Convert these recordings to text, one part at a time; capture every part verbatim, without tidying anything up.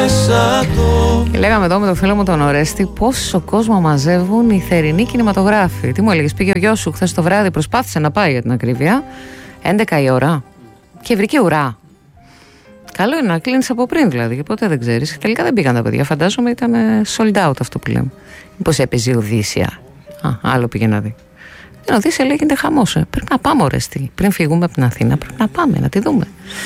μέσα το... Και λέγαμε εδώ με τον φίλο μου τον Ορέστη πόσο κόσμο μαζεύουν οι θερινοί κινηματογράφοι. Τι μου έλεγες, πήγε ο γιος σου χθες το βράδυ, προσπάθησε να πάει για την ακρίβεια, έντεκα η ώρα και βρήκε ουρά. Καλό είναι να κλείνεις από πριν δηλαδή, και ποτέ δεν ξέρεις. Τελικά δεν πήγαν τα παιδιά, φαντάζομαι ήταν sold out αυτό που λέμε. Μήπως έπαιζε η Οδύσσια. Α, άλλο πήγε να δει. Την Οδύσσια λέει γίνεται χαμός. Ε. Πρέπει να πάμε, Ορέστη. Πριν φύγουμε από την Αθήνα, πρέπει να πάμε, να τη δούμε.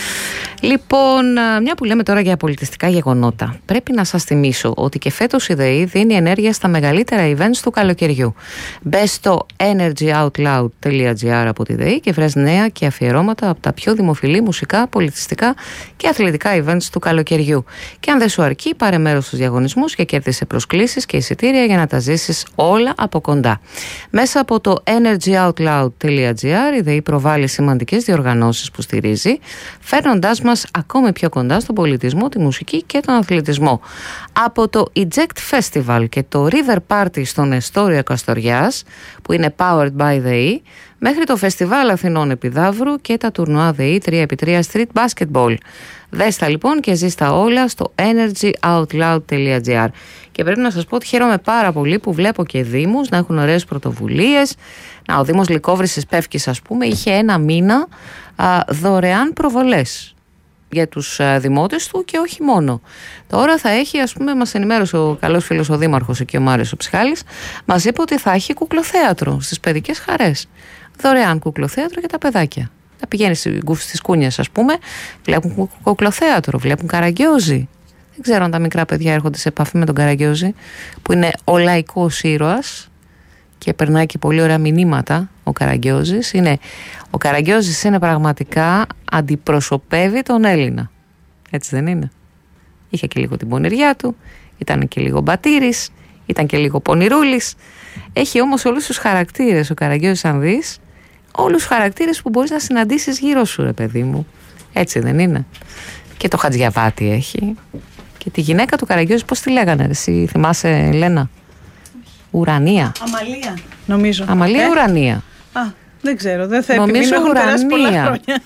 Λοιπόν, μια που λέμε τώρα για πολιτιστικά γεγονότα, πρέπει να σας θυμίσω ότι και φέτος η ΔΕΗ δίνει ενέργεια στα μεγαλύτερα events του καλοκαιριού. Μπες στο energy out loud dot gr από τη ΔΕΗ και βρες νέα και αφιερώματα από τα πιο δημοφιλή μουσικά, πολιτιστικά και αθλητικά events του καλοκαιριού. Και αν δεν σου αρκεί, πάρε μέρος στους διαγωνισμούς και κέρδισε προσκλήσεις και εισιτήρια για να τα ζήσεις όλα από κοντά. Μέσα από το energy out loud dot gr η ΔΕΗ προβάλλει σημαντικές διοργανώσεις που στηρίζει, φέρνοντάς μας ακόμη πιο κοντά στον πολιτισμό, τη μουσική και τον αθλητισμό. Από το Eject Festival και το River Party στον Εστόριο Καστοριάς, που είναι powered by ΔΕΗ, μέχρι το Φεστιβάλ Αθηνών Επιδαύρου και τα τουρνουά ΔΕΗ τρία επί τρία Street Basketball. Δες τα λοιπόν και ζεις τα όλα στο energy out loud dot gr. Και πρέπει να σας πω ότι χαίρομαι πάρα πολύ που βλέπω και δήμους να έχουν ωραίες πρωτοβουλίες. Να, ο Δήμος Λυκόβρησης Πεύκης, ας πούμε, είχε ένα μήνα α, δωρεάν προβολές για τους α, δημότες του και όχι μόνο. Τώρα θα έχει, ας πούμε, μας ενημέρωσε ο καλός φίλος ο Δήμαρχος εκεί, ο Μάριος ο Ψυχάλης, μας είπε ότι θα έχει κουκλοθέατρο στις παιδικές χαρές. Δωρεάν κουκλοθέατρο για τα παιδάκια. Θα πηγαίνει στις Κούνιας, ας πούμε, βλέπουν κουκλοθέατρο, βλέπουν Καραγκιόζη. Δεν ξέρω αν τα μικρά παιδιά έρχονται σε επαφή με τον Καραγκιόζη, που είναι ο λαϊκός ήρωας και περνάει και πολύ ωραία μηνύματα ο Καραγκιόζης. Είναι, ο Καραγκιόζης είναι πραγματικά, αντιπροσωπεύει τον Έλληνα. Έτσι δεν είναι? Είχε και λίγο την πονηριά του, ήταν και λίγο μπατήρης, ήταν και λίγο πονηρούλης. Έχει όμως όλους τους χαρακτήρες ο Καραγκιόζης, αν δεις, όλους τους χαρακτήρες που μπορείς να συναντήσεις γύρω σου, ρε παιδί μου. Έτσι δεν είναι? Και το Χατζιαβάτη έχει. Και τη γυναίκα του Καραγκιόζη, πώς τη λέγανε, εσύ θυμάσαι, Λένα? Ουρανία. Αμαλία, νομίζω. Αμαλία ε? Ουρανία. Α, δεν ξέρω, δεν θα νομίζω έχουν περάσει πολλά χρόνια.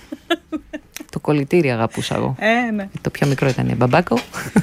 Το κολλητήρι αγαπούσα εγώ. Ε, ναι. Το πιο μικρό ήταν η Μπαμπάκο.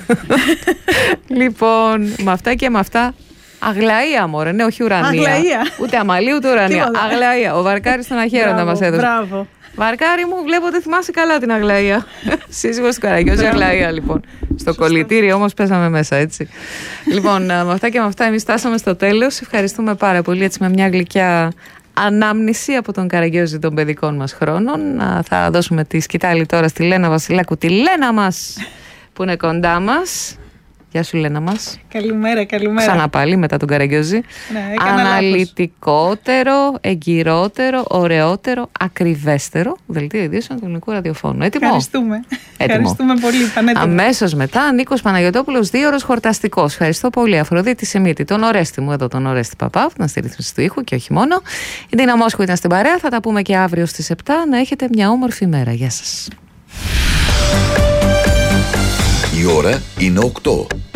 Λοιπόν, με αυτά και με αυτά. Αγλαία, μωρέ, ναι, όχι Ουρανία. Αγλαία. Ούτε Αμαλία, ούτε Ουρανία. Αγλαία. Ο Βαρκάρης στον Αχαίροντα μας έδωσε. Μπράβο. Βαρκάρη μου, βλέπω ότι θυμάσαι καλά την Αγλαία. Σύζυγος του Καραγκιόζη, Αγλαία, λοιπόν. Στο κολλητήρι όμως παίζαμε μέσα, έτσι. Λοιπόν, με αυτά και με αυτά εμείς φτάσαμε στο τέλος. Ευχαριστούμε πάρα πολύ, έτσι, με μια γλυκιά ανάμνηση από τον Καραγκιόζη των παιδικών μας χρόνων. Θα δώσουμε τη σκητάλη τώρα στη Λένα Βασιλάκου, τη Λένα μας, που είναι κοντά μας. Γεια σου, Λένα μας. Καλημέρα, καλημέρα. Ξανά πάλι μετά τον Καραγκιόζη. Ναι, αναλυτικότερο, εγκυρότερο, ωραιότερο, ακριβέστερο δελτίο ειδήσεων του ελληνικού ραδιοφώνου. Έτοιμο? Ευχαριστούμε. Έτοιμο. Ευχαριστούμε πολύ. Πανέτοιμο. Αμέσως μετά, Νίκος Παναγιωτόπουλος, δύο ώρες χορταστικός. Ευχαριστώ πολύ. Αφροδίτη Σεμίτη, τον Ορέστη μου, εδώ τον Ορέστη Παπά, να στη ρύθμιση του ήχου και όχι μόνο. Η Ντίνα Μόσχου ήταν στην παρέα. Θα τα πούμε και αύριο στις επτά. Να έχετε μια όμορφη μέρα. Γεια σας. Η ώρα είναι οκτώ.